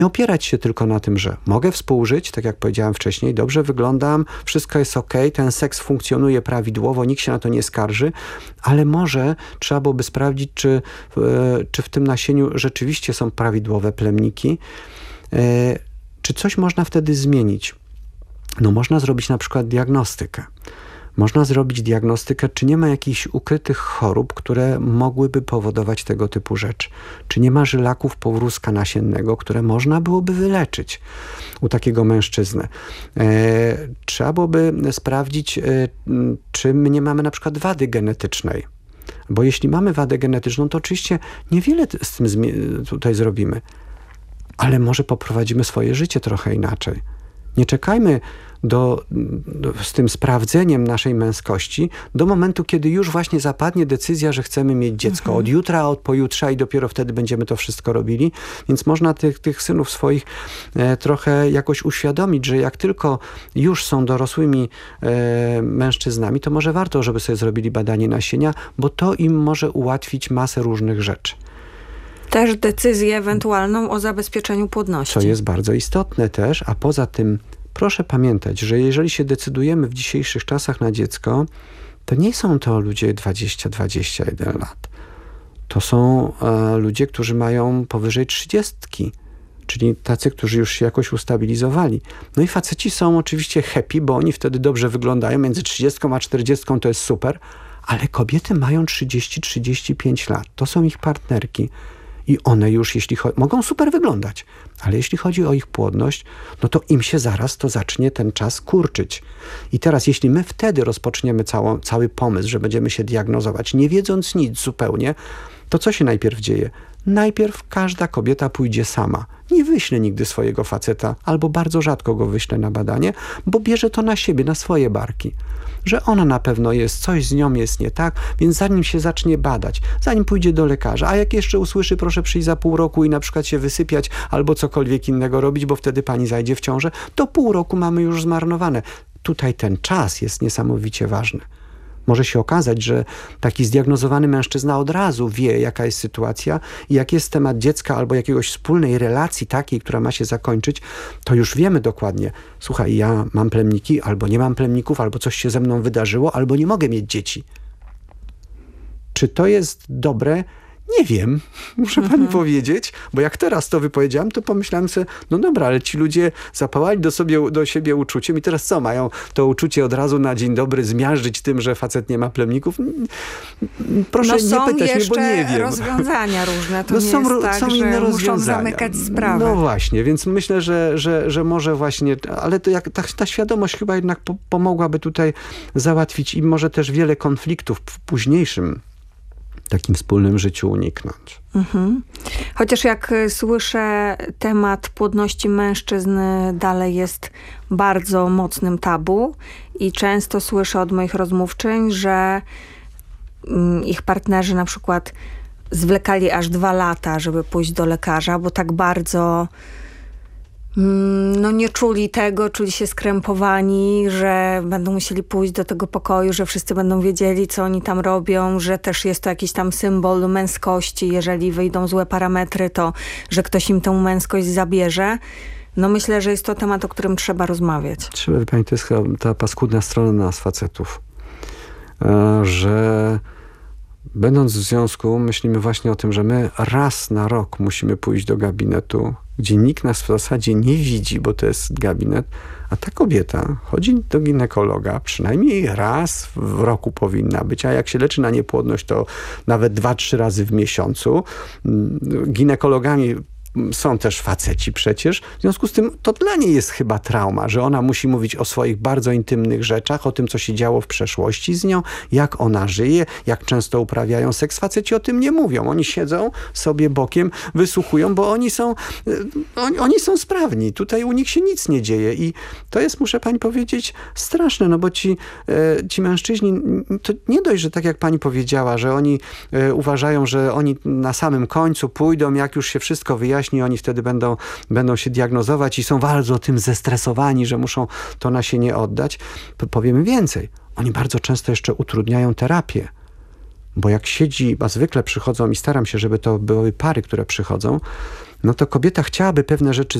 Nie opierać się tylko na tym, że mogę współżyć, tak jak powiedziałem wcześniej, dobrze wyglądam, wszystko jest okej, ten seks funkcjonuje prawidłowo, nikt się na to nie skarży, ale może trzeba byłoby sprawdzić, czy w tym nasieniu rzeczywiście są prawidłowe plemniki, czy coś można wtedy zmienić. No można zrobić na przykład diagnostykę. Można zrobić diagnostykę, czy nie ma jakichś ukrytych chorób, które mogłyby powodować tego typu rzeczy. Czy nie ma żylaków powrózka nasiennego, które można byłoby wyleczyć u takiego mężczyzny. Trzeba byłoby sprawdzić, czy my nie mamy na przykład wady genetycznej. Bo jeśli mamy wadę genetyczną, to oczywiście niewiele z tym tutaj zrobimy. Ale może poprowadzimy swoje życie trochę inaczej. Nie czekajmy z tym sprawdzeniem naszej męskości do momentu, kiedy już właśnie zapadnie decyzja, że chcemy mieć dziecko od jutra, od pojutrze i dopiero wtedy będziemy to wszystko robili. Więc można tych synów swoich trochę jakoś uświadomić, że jak tylko już są dorosłymi mężczyznami, to może warto, żeby sobie zrobili badanie nasienia, bo to im może ułatwić masę różnych rzeczy. Też decyzję ewentualną o zabezpieczeniu płodności. Co jest bardzo istotne też, a poza tym proszę pamiętać, że jeżeli się decydujemy w dzisiejszych czasach na dziecko, to nie są to ludzie 20-21 lat. To są ludzie, którzy mają powyżej 30, czyli tacy, którzy już się jakoś ustabilizowali. No i faceci są oczywiście happy, bo oni wtedy dobrze wyglądają. Między 30 a 40 to jest super, ale kobiety mają 30-35 lat. To są ich partnerki. I one już, mogą super wyglądać, ale jeśli chodzi o ich płodność, no to im się zaraz to zacznie ten czas kurczyć. I teraz, jeśli my wtedy rozpoczniemy cały pomysł, że będziemy się diagnozować, nie wiedząc nic zupełnie, to co się najpierw dzieje? Najpierw każda kobieta pójdzie sama. Nie wyśle nigdy swojego faceta, albo bardzo rzadko go wyśle na badanie, bo bierze to na siebie, na swoje barki. Że ona na pewno jest, coś z nią jest nie tak, więc zanim się zacznie badać, zanim pójdzie do lekarza, a jak jeszcze usłyszy, proszę przyjść za pół roku i na przykład się wysypiać albo cokolwiek innego robić, bo wtedy pani zajdzie w ciążę, to pół roku mamy już zmarnowane. Tutaj ten czas jest niesamowicie ważny. Może się okazać, że taki zdiagnozowany mężczyzna od razu wie, jaka jest sytuacja i jak jest temat dziecka albo jakiegoś wspólnej relacji takiej, która ma się zakończyć, to już wiemy dokładnie. Słuchaj, ja mam plemniki, albo nie mam plemników, albo coś się ze mną wydarzyło, albo nie mogę mieć dzieci. Czy to jest dobre? Nie wiem, muszę pani powiedzieć, bo jak teraz to wypowiedziałem, to pomyślałem sobie, no dobra, ale ci ludzie zapałali do siebie uczuciem i teraz co, mają to uczucie od razu na dzień dobry zmiażdżyć tym, że facet nie ma plemników? Proszę nie pytać mnie, bo nie wiem. Są rozwiązania różne, to nie jest tak, są inne że muszą zamykać sprawę. No właśnie, więc myślę, że może właśnie, ale to ta świadomość chyba jednak pomogłaby tutaj załatwić i może też wiele konfliktów w późniejszym takim wspólnym życiu uniknąć. Chociaż jak słyszę, temat płodności mężczyzn dalej jest bardzo mocnym tabu i często słyszę od moich rozmówczyń, że ich partnerzy na przykład zwlekali aż 2 lata, żeby pójść do lekarza, bo tak bardzo nie czuli tego, czuli się skrępowani, że będą musieli pójść do tego pokoju, że wszyscy będą wiedzieli, co oni tam robią, że też jest to jakiś tam symbol męskości. Jeżeli wyjdą złe parametry, to że ktoś im tę męskość zabierze. No myślę, że jest to temat, o którym trzeba rozmawiać. Trzeba, wie pani, to jest chyba ta paskudna strona nas, facetów. Że będąc w związku, myślimy właśnie o tym, że my raz na rok musimy pójść do gabinetu, gdzie nikt nas w zasadzie nie widzi, bo to jest gabinet, a ta kobieta chodzi do ginekologa, przynajmniej raz w roku powinna być, a jak się leczy na niepłodność, to nawet 2-3 razy w miesiącu. Ginekologami są też faceci przecież. W związku z tym to dla niej jest chyba trauma, że ona musi mówić o swoich bardzo intymnych rzeczach, o tym, co się działo w przeszłości z nią, jak ona żyje, jak często uprawiają seks. Faceci o tym nie mówią. Oni siedzą sobie bokiem, wysłuchują, bo oni są sprawni. Tutaj u nich się nic nie dzieje i to jest, muszę pani powiedzieć, straszne, no bo ci mężczyźni, to nie dość, że tak jak pani powiedziała, że oni uważają, że oni na samym końcu pójdą, jak już się wszystko wyjaśni, oni wtedy będą się diagnozować i są bardzo tym zestresowani, że muszą to nasienie oddać. Powiemy więcej. Oni bardzo często jeszcze utrudniają terapię. Bo jak siedzi, a zwykle przychodzą i staram się, żeby to były pary, które przychodzą, no to kobieta chciałaby pewne rzeczy